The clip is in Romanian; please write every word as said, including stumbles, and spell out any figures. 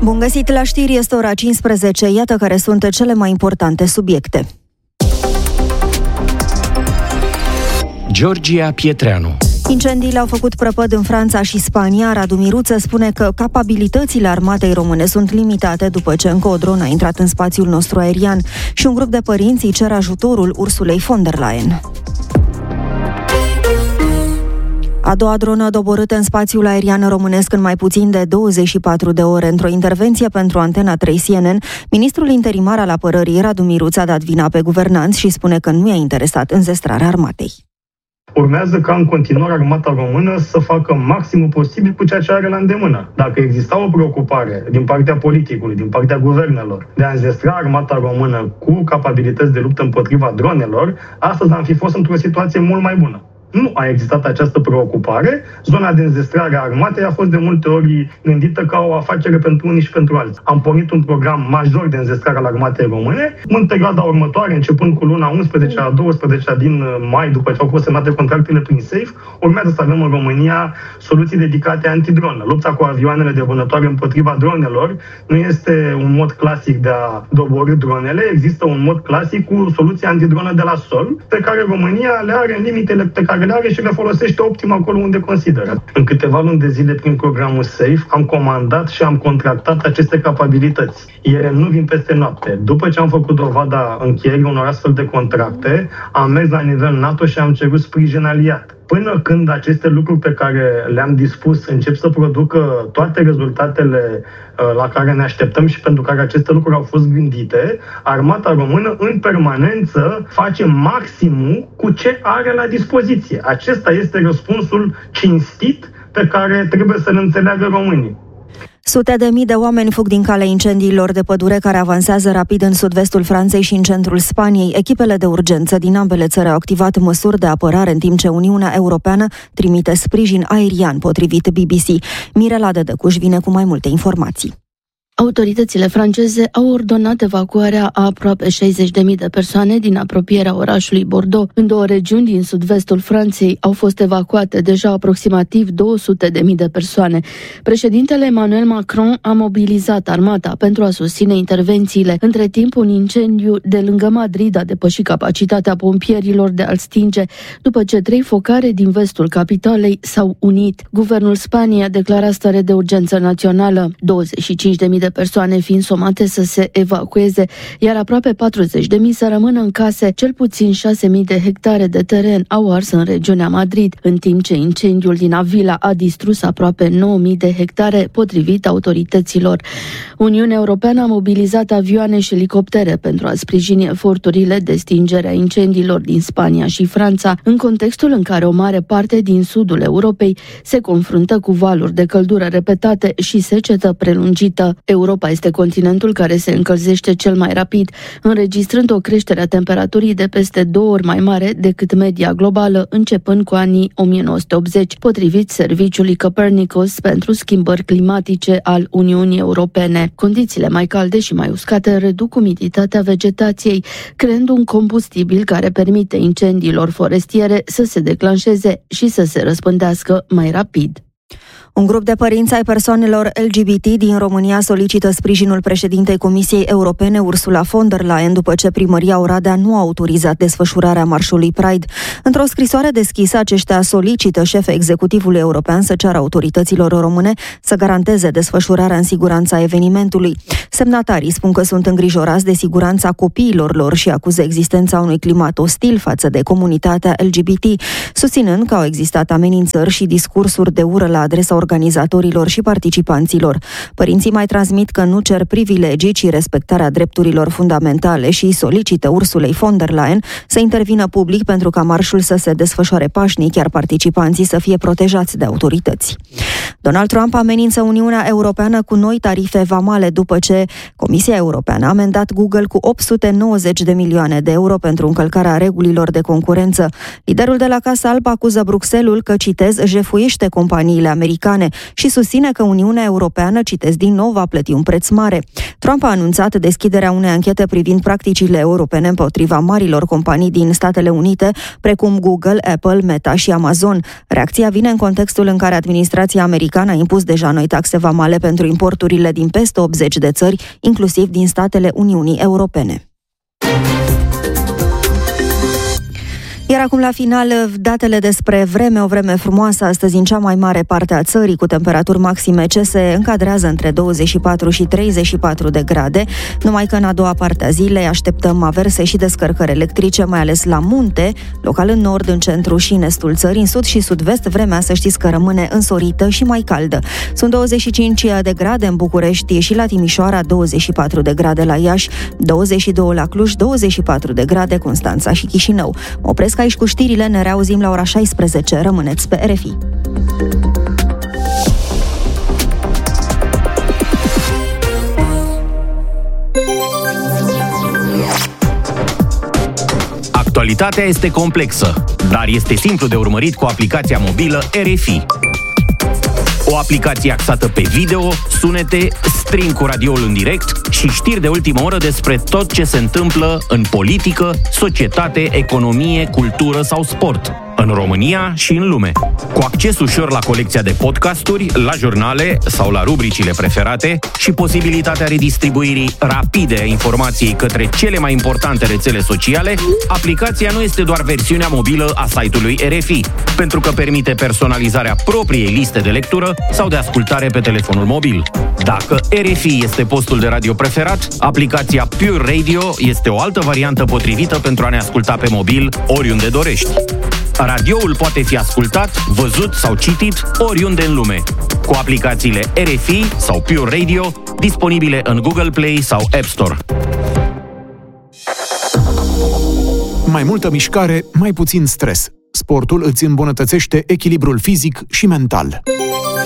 Bun găsit la știri, este ora cincisprezece, iată care sunt cele mai importante subiecte. Georgia Pietreanu. Incendiile au făcut prăpăd în Franța și Spania. Radu Miruță spune că capabilitățile armatei române sunt limitate după ce încă o dronă a intrat în spațiul nostru aerian și un grup de părinți îi cer ajutorul Ursulei von der Leyen. A doua dronă doborâtă în spațiul aerian românesc în mai puțin de douăzeci și patru de ore. Într-o intervenție pentru Antena trei C N N, ministrul interimar al apărării, Radu Miruță, a dat vina pe guvernanți și spune că nu i-a interesat înzestrarea armatei. Urmează ca în continuare armata română să facă maximul posibil cu ceea ce are la îndemână. Dacă exista o preocupare din partea politicului, din partea guvernelor, de a înzestra armata română cu capabilități de luptă împotriva dronelor, astăzi am fi fost într-o situație mult mai bună. Nu a existat această preocupare. Zona de înzestrare a armatei a fost de multe ori gândită ca o afacere pentru unii și pentru alții. Am pornit un program major de înzestrare al armatei române. În perioada următoare, începând cu luna unsprezece a douăsprezece din mai, după ce au fost semnate contractele prin SAFE, urmează să avem în România soluții dedicate antidronă. Lupta cu avioanele de vânătoare împotriva dronelor nu este un mod clasic de a doborî dronele, există un mod clasic cu soluții antidronă de la sol, pe care România le are în limitele pe care le are și le folosește optim acolo unde consideră. În câteva luni de zile, prin programul SAFE, am comandat și am contractat aceste capabilități. Ele nu vin peste noapte. După ce am făcut dovada încheierii unor astfel de contracte, am mers la nivel NATO și am cerut sprijin aliat. Până când aceste lucruri pe care le-am dispus încep să producă toate rezultatele la care ne așteptăm și pentru care aceste lucruri au fost gândite, armata română în permanență face maximul cu ce are la dispoziție. Acesta este răspunsul cinstit pe care trebuie să-l înțeleagă românii. Sute de mii de oameni fug din calea incendiilor de pădure care avansează rapid în sud-vestul Franței și în centrul Spaniei. Echipele de urgență din ambele țări au activat măsuri de apărare, în timp ce Uniunea Europeană trimite sprijin aerian, potrivit B B C. Mirela Dădăcuș vine cu mai multe informații. Autoritățile franceze au ordonat evacuarea a aproape șaizeci de mii de persoane din apropierea orașului Bordeaux. În două regiuni din sud-vestul Franței au fost evacuate deja aproximativ două sute de mii de persoane. Președintele Emmanuel Macron a mobilizat armata pentru a susține intervențiile. Între timp, un incendiu de lângă Madrid a depășit capacitatea pompierilor de a-l stinge, după ce trei focare din vestul capitalei s-au unit. Guvernul Spaniei a declarat stare de urgență națională. douăzeci și cinci de mii de persoane fiind somate să se evacueze, iar aproape patruzeci de mii să rămână în case. Cel puțin șase mii de hectare de teren au ars în regiunea Madrid, în timp ce incendiul din Avila a distrus aproape nouă mii de hectare, potrivit autorităților. Uniunea Europeană a mobilizat avioane și elicoptere pentru a sprijini eforturile de stingere a incendiilor din Spania și Franța, în contextul în care o mare parte din sudul Europei se confruntă cu valuri de căldură repetate și secetă prelungită. Europa este continentul care se încălzește cel mai rapid, înregistrând o creștere a temperaturii de peste două ori mai mare decât media globală, începând cu anii o mie nouă sute optzeci, potrivit serviciului Copernicus pentru schimbări climatice al Uniunii Europene. Condițiile mai calde și mai uscate reduc umiditatea vegetației, creând un combustibil care permite incendiilor forestiere să se declanșeze și să se răspândească mai rapid. Un grup de părinți ai persoanelor L G B T din România solicită sprijinul președintei Comisiei Europene, Ursula von der Leyen, după ce primăria Oradea nu a autorizat desfășurarea marșului Pride. Într-o scrisoare deschisă, aceștia solicită șefei executivului european să ceară autorităților române să garanteze desfășurarea în siguranță a evenimentului. Semnatarii spun că sunt îngrijorați de siguranța copiilor lor și acuză existența unui climat ostil față de comunitatea L G B T, susținând că au existat amenințări și discursuri de ură la adresa organizatorilor și participanților. Părinții mai transmit că nu cer privilegii, ci respectarea drepturilor fundamentale și solicită Ursulei von der Leyen să intervină public pentru ca marșul să se desfășoare pașnic, iar participanții să fie protejați de autorități. Donald Trump amenință Uniunea Europeană cu noi tarife vamale după ce Comisia Europeană a amendat Google cu opt sute nouăzeci de milioane de euro pentru încălcarea regulilor de concurență. Liderul de la Casa Albă acuză Bruxelles-ul că, citez, jefuiește companiile americane americane și susține că Uniunea Europeană, citesc din nou, va plăti un preț mare. Trump a anunțat deschiderea unei anchete privind practicile europene împotriva marilor companii din Statele Unite, precum Google, Apple, Meta și Amazon. Reacția vine în contextul în care administrația americană a impus deja noi taxe vamale pentru importurile din peste optzeci de țări, inclusiv din statele Uniunii Europene. Iar acum la final, datele despre vreme, o vreme frumoasă astăzi în cea mai mare parte a țării, cu temperaturi maxime ce se încadrează între douăzeci și patru și treizeci și patru de grade, numai că în a doua parte a zilei așteptăm averse și descărcări electrice, mai ales la munte, local în nord, în centru și în estul țării. În sud și sud-vest, vremea, să știți că rămâne însorită și mai caldă. Sunt douăzeci și cinci de grade în București și la Timișoara, douăzeci și patru de grade la Iași, douăzeci și doi la Cluj, douăzeci și patru de grade Constanța și Chișinău. Mă opresc aici cu știrile, ne reauzim la ora șaisprezece. Rămâneți pe R F I. Actualitatea este complexă, dar este simplu de urmărit cu aplicația mobilă R F I. O aplicație axată pe video, sunete, stream cu radioul în direct și știri de ultimă oră despre tot ce se întâmplă în politică, societate, economie, cultură sau sport, în România și în lume. Cu acces ușor la colecția de podcasturi, la jurnale sau la rubricile preferate și posibilitatea redistribuirii rapide a informației către cele mai importante rețele sociale, aplicația nu este doar versiunea mobilă a site-ului R F I, pentru că permite personalizarea propriei liste de lectură sau de ascultare pe telefonul mobil. Dacă R F I este postul de radio preferat, aplicația Pure Radio este o altă variantă potrivită pentru a ne asculta pe mobil oriunde dorești. Radioul poate fi ascultat, văzut sau citit oriunde în lume, cu aplicațiile R F I sau Pure Radio, disponibile în Google Play sau App Store. Mai multă mișcare, mai puțin stres. Sportul îți îmbunătățește echilibrul fizic și mental.